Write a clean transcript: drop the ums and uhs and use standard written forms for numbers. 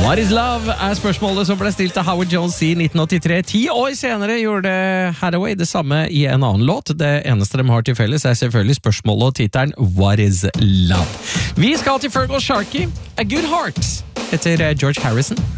What is love er spørsmålet som ble stilt til Howard Jones i 1983. 10 år senere gjorde Hathaway det samme i en annen låt. Det eneste de har til felles er selvfølgelig spørsmålet og titelen What is love? Vi skal til Fergal Sharkey, A Good Heart, etter George Harrison.